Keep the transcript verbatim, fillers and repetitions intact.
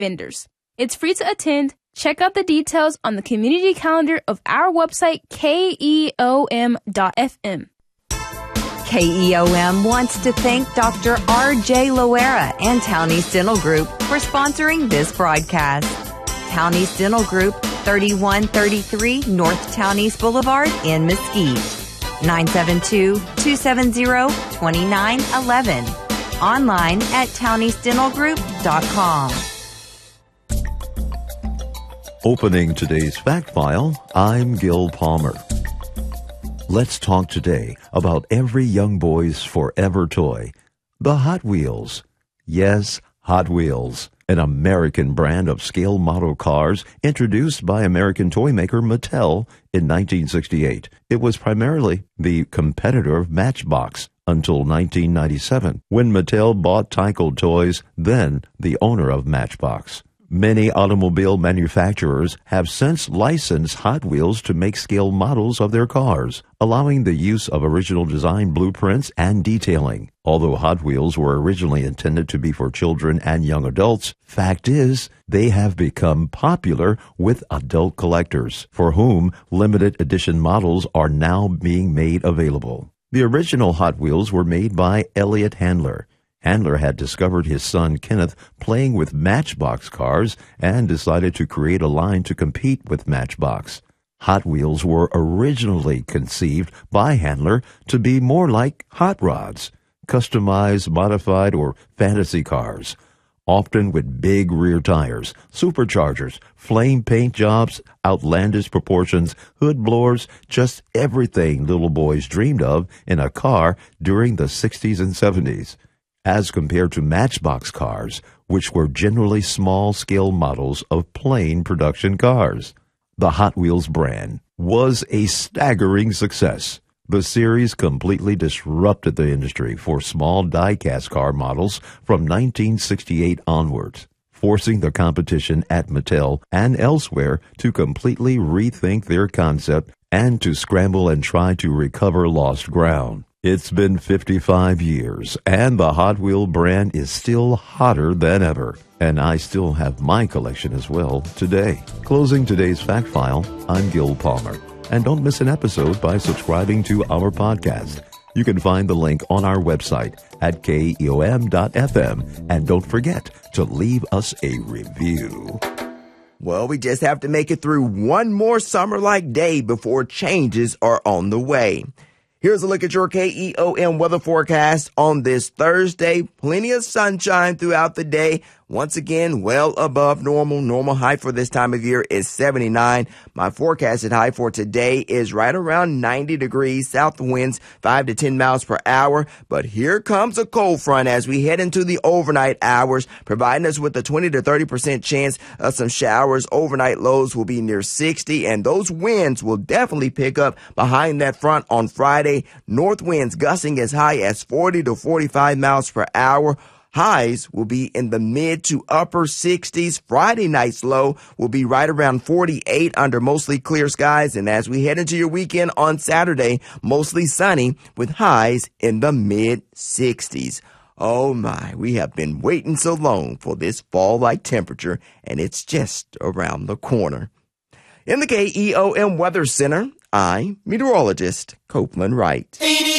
vendors. It's free to attend. Check out the details on the community calendar of our website, K E O M dot F M. K E O M wants to thank Doctor R J Loera and Townie's Dental Group for sponsoring this broadcast. Townie's Dental Group, thirty-one thirty-three North Townies Boulevard in Mesquite. nine seven two, two seven zero, two nine one one. Online at townies dental group dot com. Opening today's fact file, I'm Gil Palmer. Let's talk today about every young boy's forever toy, the Hot Wheels. Yes, Hot Wheels, an American brand of scale model cars introduced by American toy maker Mattel in nineteen sixty-eight. It was primarily the competitor of Matchbox until nineteen ninety-seven, when Mattel bought Tyco Toys, then the owner of Matchbox. Many automobile manufacturers have since licensed Hot Wheels to make scale models of their cars, allowing the use of original design blueprints and detailing. Although Hot Wheels were originally intended to be for children and young adults, fact is, they have become popular with adult collectors, for whom limited edition models are now being made available. The original Hot Wheels were made by Elliott Handler. Handler had discovered his son Kenneth playing with Matchbox cars and decided to create a line to compete with Matchbox. Hot Wheels were originally conceived by Handler to be more like hot rods, customized, modified, or fantasy cars, often with big rear tires, superchargers, flame paint jobs, outlandish proportions, hood blowers, just everything little boys dreamed of in a car during the sixties and seventies. As compared to Matchbox cars, which were generally small-scale models of plain production cars. The Hot Wheels brand was a staggering success. The series completely disrupted the industry for small die-cast car models from nineteen sixty-eight onwards, forcing the competition at Mattel and elsewhere to completely rethink their concept and to scramble and try to recover lost ground. It's been fifty-five years, and the Hot Wheel brand is still hotter than ever. And I still have my collection as well today. Closing today's fact file, I'm Gil Palmer. And don't miss an episode by subscribing to our podcast. You can find the link on our website at K E O M dot F M. And don't forget to leave us a review. Well, we just have to make it through one more summer-like day before changes are on the way. Here's a look at your K E O M weather forecast on this Thursday. Plenty of sunshine throughout the day. Once again, well above normal. Normal high for this time of year is seventy-nine. My forecasted high for today is right around ninety degrees. South winds five to ten miles per hour. But here comes a cold front as we head into the overnight hours, providing us with a twenty to thirty percent chance of some showers. Overnight lows will be near sixty, and those winds will definitely pick up behind that front on Friday. North winds gusting as high as forty to forty-five miles per hour. Highs will be in the mid to upper sixties. Friday night's low will be right around forty-eight under mostly clear skies. And as we head into your weekend on Saturday, mostly sunny with highs in the mid sixties. Oh my, we have been waiting so long for this fall-like temperature, and it's just around the corner. In the K E O M Weather Center, I'm meteorologist Copeland Wright.